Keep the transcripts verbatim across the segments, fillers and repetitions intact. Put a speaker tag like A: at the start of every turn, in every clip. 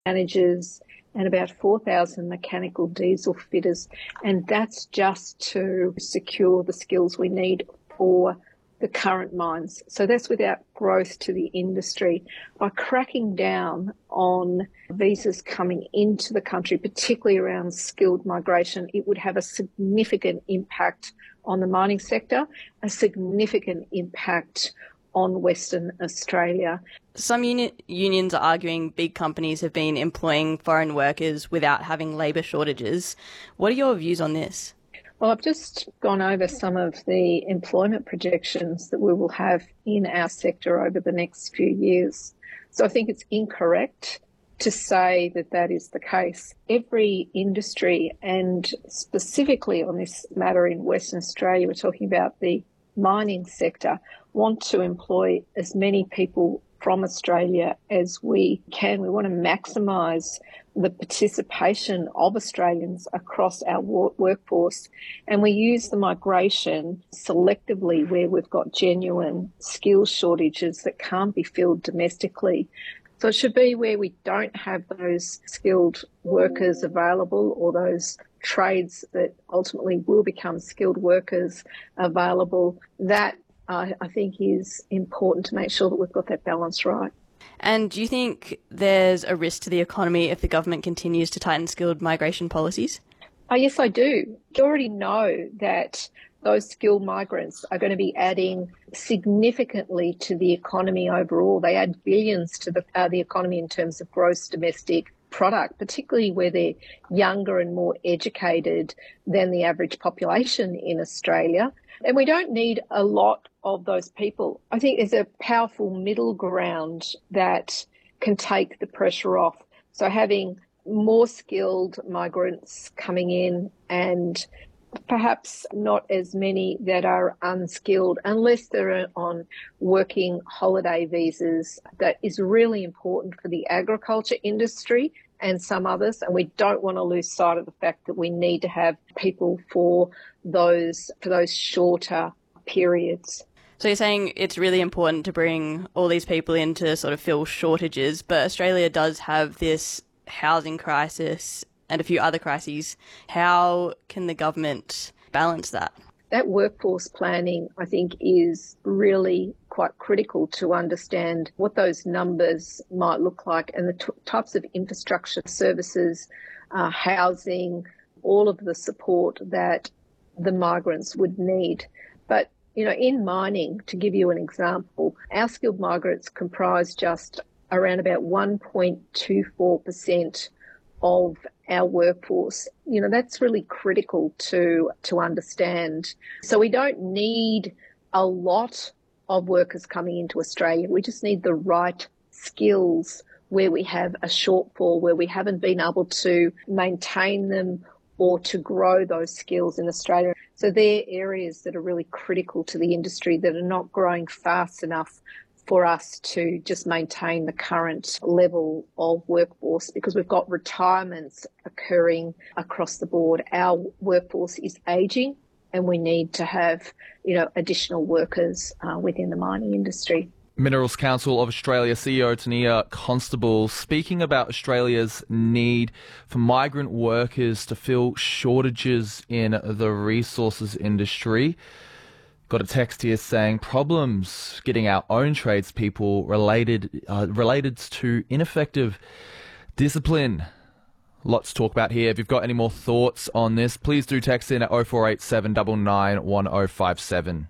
A: managers and about four thousand mechanical diesel fitters. And that's just to secure the skills we need for the current mines. So that's without growth to the industry. By cracking down on visas coming into the country, particularly around skilled migration, it would have a significant impact on the mining sector, a significant impact on Western Australia.
B: Some uni- unions are arguing big companies have been employing foreign workers without having labour shortages. What are your views on this?
A: Well, I've just gone over some of the employment projections that we will have in our sector over the next few years. So I think it's incorrect to say that that is the case. Every industry, and specifically on this matter in Western Australia, we're talking about the mining sector, want to employ as many people from Australia as we can. We want to maximise the participation of Australians across our workforce, and we use the migration selectively where we've got genuine skills shortages that can't be filled domestically. So it should be where we don't have those skilled workers available, or those trades that ultimately will become skilled workers available. That uh, I think is important to make sure that we've got that balance right.
B: And do you think there's a risk to the economy if the government continues to tighten skilled migration policies?
A: Oh, yes, I do. You already know that those skilled migrants are going to be adding significantly to the economy overall. They add billions to the, uh, the economy in terms of gross domestic product, particularly where they're younger and more educated than the average population in Australia. And we don't need a lot of those people. I think there's a powerful middle ground that can take the pressure off. So having more skilled migrants coming in, and perhaps not as many that are unskilled unless they're on working holiday visas. That is really important for the agriculture industry and some others, and we don't want to lose sight of the fact that we need to have people for those for those shorter periods.
B: So you're saying it's really important to bring all these people in to sort of fill shortages, but Australia does have this housing crisis and a few other crises. How can the government balance that?
A: That workforce planning, I think, is really quite critical to understand what those numbers might look like and the t- types of infrastructure services, uh, housing, all of the support that the migrants would need. But, you know, in mining, to give you an example, our skilled migrants comprise just around about one point two four percent of our workforce. You know, that's really critical to to understand. So we don't need a lot of workers coming into Australia. We just need the right skills where we have a shortfall, where we haven't been able to maintain them or to grow those skills in Australia. So they're areas that are really critical to the industry that are not growing fast enough for us to just maintain the current level of workforce, because we've got retirements occurring across the board. Our workforce is ageing, and we need to have, you know, additional workers uh, within the mining industry.
C: Minerals Council of Australia C E O Tania Constable speaking about Australia's need for migrant workers to fill shortages in the resources industry. Got a text here saying problems getting our own tradespeople related uh, related to ineffective discipline. Lots to talk about here. If you've got any more thoughts on this, please do text in at oh four eight seven nine nine one oh five seven.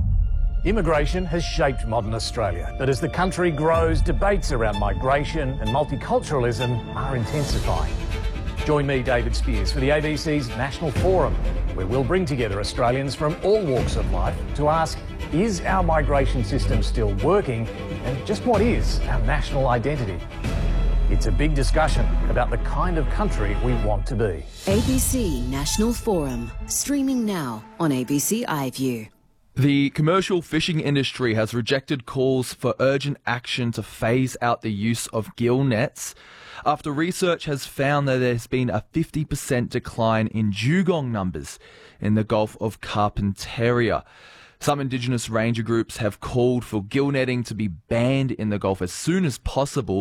D: Immigration has shaped modern Australia, but as the country grows, debates around migration and multiculturalism are intensifying. Join me, David Spears, for the A B C's National Forum, where we'll bring together Australians from all walks of life to ask, is our migration system still working, and just what is our national identity? It's a big discussion about the kind of country we want to be.
E: A B C National Forum, streaming now on A B C iView.
C: The commercial fishing industry has rejected calls for urgent action to phase out the use of gill nets after research has found that there's been a fifty percent decline in dugong numbers in the Gulf of Carpentaria. Some Indigenous ranger groups have called for gill netting to be banned in the Gulf as soon as possible,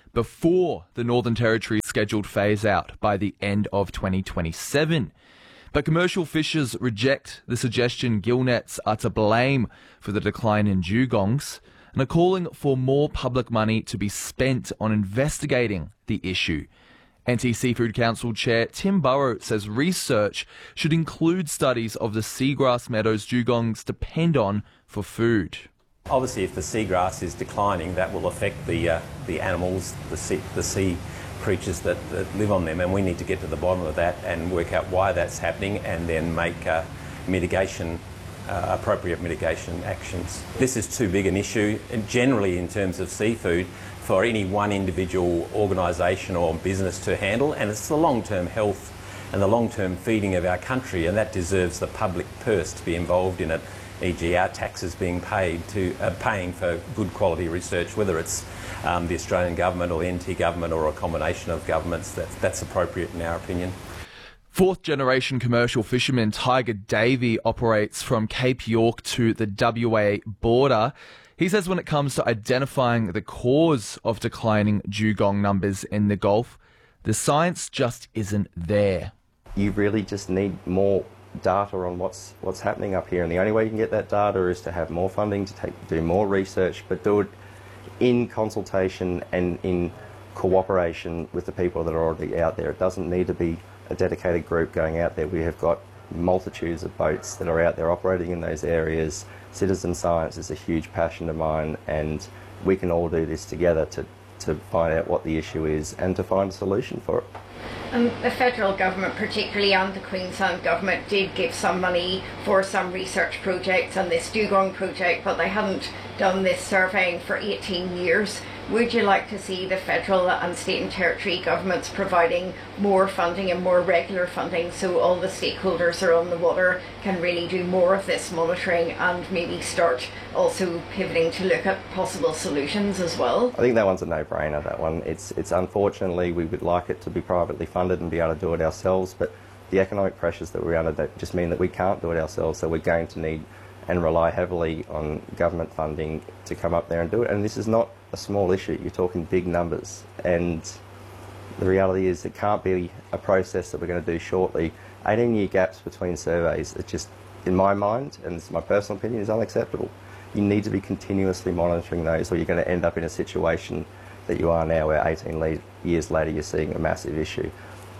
C: before the Northern Territory scheduled phase out by the end of twenty twenty-seven. But commercial fishers reject the suggestion gillnets are to blame for the decline in dugongs and are calling for more public money to be spent on investigating the issue. Anti-Seafood Council Chair Tim Burrow says research should include studies of the seagrass meadows dugongs depend on for food.
F: Obviously, if the seagrass is declining, that will affect the uh, the animals, the sea, the sea creatures that, that live on them, and we need to get to the bottom of that and work out why that's happening, and then make uh, mitigation, uh, appropriate mitigation actions. This is too big an issue, and generally in terms of seafood, for any one individual organisation or business to handle, and it's the long-term health and the long-term feeding of our country, and that deserves the public purse to be involved in it, for example our taxes being paid to uh, paying for good quality research, whether it's um, the Australian government or the N T government or a combination of governments. That, that's appropriate in our opinion.
C: Fourth generation commercial fisherman Tiger Davey operates from Cape York to the W A border. He says when it comes to identifying the cause of declining dugong numbers in the Gulf, the science just isn't there.
G: You really just need more data on what's what's happening up here, and the only way you can get that data is to have more funding, to take do more research, but do it in consultation and in cooperation with the people that are already out there. It doesn't need to be a dedicated group going out there. We have got multitudes of boats that are out there operating in those areas. Citizen science is a huge passion of mine, and we can all do this together to, to find out what the issue is and to find a solution for it.
H: Um, the federal government, particularly, and the Queensland government did give some money for some research projects on this dugong project, but they hadn't done this surveying for eighteen years. Would you like to see the federal and state and territory governments providing more funding and more regular funding so all the stakeholders around the water can really do more of this monitoring and maybe start also pivoting to look at possible solutions as well?
G: I think that one's a no-brainer, that one. It's, it's unfortunately, we would like it to be privately funded and be able to do it ourselves, but the economic pressures that we're under just mean that we can't do it ourselves, so we're going to need and rely heavily on government funding to come up there and do it. And this is not a small issue, you're talking big numbers, and the reality is it can't be a process that we're going to do shortly. eighteen year gaps between surveys, it's just, in my mind, and it's my personal opinion, is unacceptable. You need to be continuously monitoring those, or you're going to end up in a situation that you are now, where eighteen le- years later you're seeing a massive issue.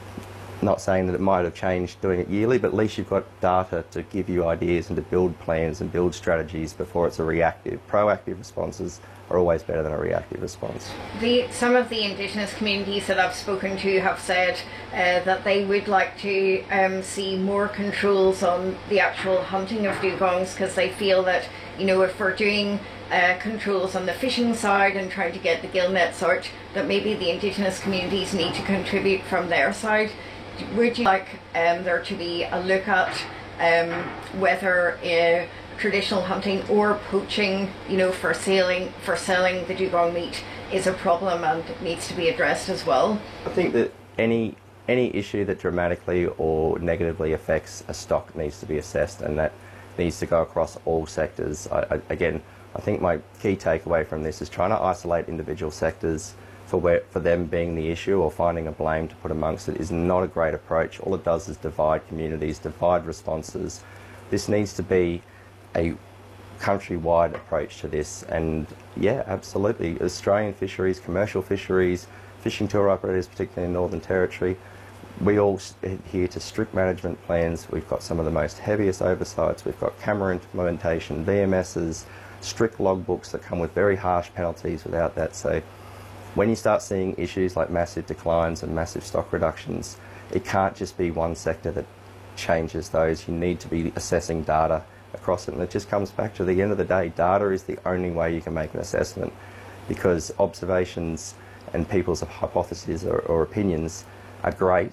G: Not saying that it might have changed doing it yearly, but at least you've got data to give you ideas and to build plans and build strategies before it's a reactive. Proactive responses are always better than a reactive response.
H: The, some of the Indigenous communities that I've spoken to have said uh, that they would like to um, see more controls on the actual hunting of dugongs, because they feel that, you know, if we're doing uh, controls on the fishing side and trying to get the gill nets out, that maybe the Indigenous communities need to contribute from their side. Would you like um, there to be a look at um, whether uh, traditional hunting or poaching, you know, for selling for selling the dugong meat is a problem and needs to be addressed as well?
G: I think that any any issue that dramatically or negatively affects a stock needs to be assessed, and that needs to go across all sectors. I, I, again, I think my key takeaway from this is trying to isolate individual sectors for where, for them being the issue or finding a blame to put amongst it is not a great approach. All it does is divide communities, divide responses. This needs to be a countrywide approach to this, and yeah, absolutely. Australian fisheries, commercial fisheries, fishing tour operators, particularly in Northern Territory, we all adhere to strict management plans. We've got some of the most heaviest oversights. We've got camera implementation, V M Ss, strict logbooks that come with very harsh penalties without that. So when you start seeing issues like massive declines and massive stock reductions, it can't just be one sector that changes those. You need to be assessing data across it, and it just comes back to the end of the day, data is the only way you can make an assessment, because observations and people's hypotheses or, or opinions are great,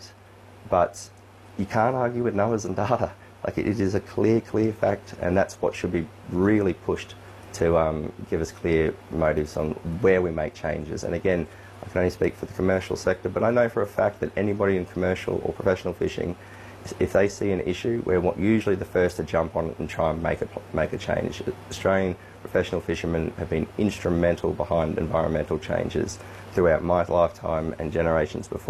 G: but you can't argue with numbers and data. Like, it is a clear, clear fact, and that's what should be really pushed to um, give us clear motives on where we make changes. And again, I can only speak for the commercial sector, but I know for a fact that anybody in commercial or professional fishing if they see an issue, we're usually the first to jump on it and try and make a, make a change. Australian professional fishermen have been instrumental behind environmental changes throughout my lifetime and generations before.